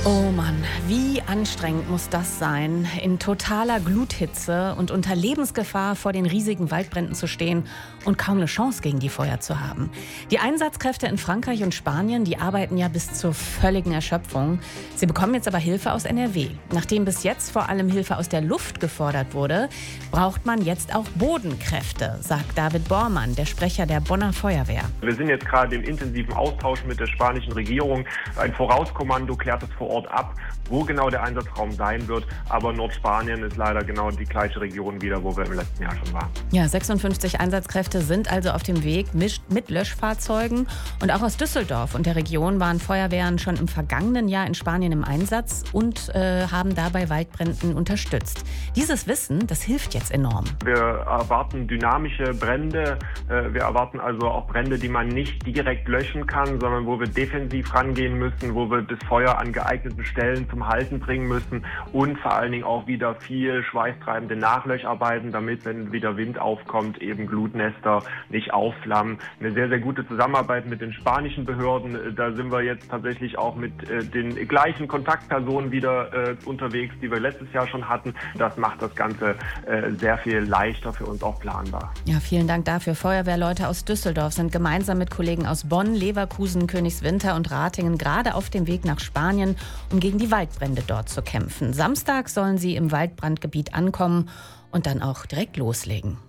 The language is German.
Oh Mann, wie anstrengend muss das sein, in totaler Gluthitze und unter Lebensgefahr vor den riesigen Waldbränden zu stehen und kaum eine Chance gegen die Feuer zu haben. Die Einsatzkräfte in Frankreich und Spanien, die arbeiten ja bis zur völligen Erschöpfung. Sie bekommen jetzt aber Hilfe aus NRW. Nachdem bis jetzt vor allem Hilfe aus der Luft gefordert wurde, braucht man jetzt auch Bodenkräfte, sagt David Bormann, der Sprecher der Bonner Feuerwehr. Wir sind jetzt gerade im intensiven Austausch mit der spanischen Regierung. Ein Vorauskommando klärt es vor Ort ab, wo genau der Einsatzraum sein wird. Aber Nordspanien ist leider genau die gleiche Region wieder, wo wir im letzten Jahr schon waren. Ja, 56 Einsatzkräfte sind also auf dem Weg mit Löschfahrzeugen. Und auch aus Düsseldorf und der Region waren Feuerwehren schon im vergangenen Jahr in Spanien im Einsatz und haben dabei Waldbränden unterstützt. Dieses Wissen, das hilft jetzt enorm. Wir erwarten dynamische Brände. Wir erwarten also auch Brände, die man nicht direkt löschen kann, sondern wo wir defensiv rangehen müssen, wo wir das Feuer an geeigneten Stellen zum Halten bringen müssen und vor allen Dingen auch wieder viel schweißtreibende Nachlöcharbeiten, damit, wenn wieder Wind aufkommt, eben Glutnester nicht aufflammen. Eine sehr, sehr gute Zusammenarbeit mit den spanischen Behörden. Da sind wir jetzt tatsächlich auch mit den gleichen Kontaktpersonen wieder unterwegs, die wir letztes Jahr schon hatten. Das macht das Ganze sehr viel leichter für uns auch planbar. Ja, vielen Dank dafür. Feuerwehrleute aus Düsseldorf sind gemeinsam mit Kollegen aus Bonn, Leverkusen, Königswinter und Ratingen gerade auf dem Weg nach Spanien, um gegen die Waldbrände dort zu kämpfen. Samstag sollen sie im Waldbrandgebiet ankommen und dann auch direkt loslegen.